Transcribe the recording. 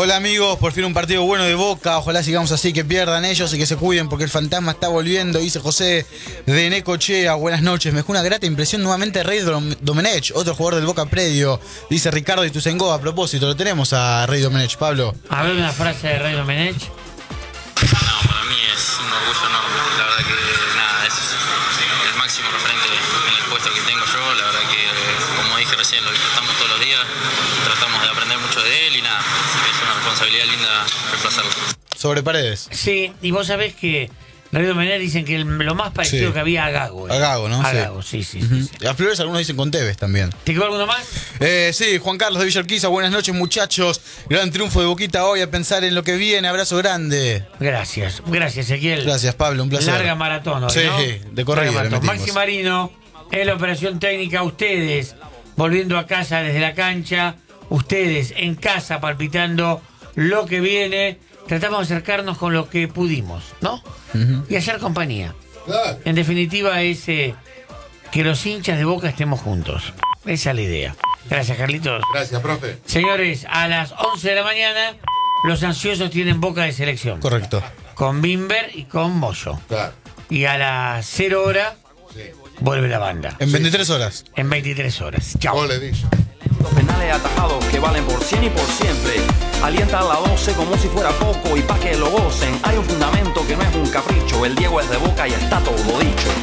Hola amigos, por fin un partido bueno de Boca. Ojalá sigamos así, que pierdan ellos y que se cuiden porque el fantasma está volviendo. Dice José de Necochea. Buenas noches. Me dejó una grata impresión nuevamente Rey Domenech, otro jugador del Boca predio. Dice Ricardo Ituzaingó. A propósito, lo tenemos a Rey Domenech, Pablo. A ver una frase de Rey Domenech. No, para mí es un orgullo enorme. La verdad que nada, es el máximo referente en el puesto que tengo yo. La verdad que, como dije recién, lo disfrutamos todos los días. Tratamos de aprender mucho de él y nada, es una responsabilidad linda reemplazarlo. Sobre Paredes. Sí, y vos sabés que Rey Domenech dicen que lo más parecido que había a Gago. A Gago, ¿no? A Gago, sí. A Flores algunos dicen con Tevez también. ¿Te quedó alguno más? Sí, Juan Carlos de Villa Urquiza. Buenas noches, muchachos. Gran triunfo de Boquita hoy, a pensar en lo que viene. Abrazo grande. Gracias, Ezequiel. Gracias, Pablo, un placer. Larga maratón hoy, sí, ¿no? De corrido le metimos. Maxi Marino, en la operación técnica, ustedes volviendo a casa desde la cancha, ustedes en casa palpitando lo que viene. Tratamos de acercarnos con lo que pudimos, ¿no? Y hacer compañía. Claro. En definitiva es que los hinchas de Boca estemos juntos. Esa es la idea. Gracias, Carlitos. Gracias, profe. Señores, a las 11 de la mañana los ansiosos tienen Boca de selección. Correcto. Con Bimber y con Moyo. Claro. Y a las 0 horas Sí. vuelve la banda. En 23 horas. En 23 horas. Chao. Gol Edillo. Los penales atajados que valen por 100 y por siempre. Alienta a la 12 como si fuera poco y pa' que lo gocen. Hay un fundamento que no es un capricho. El Diego es de Boca y está todo dicho.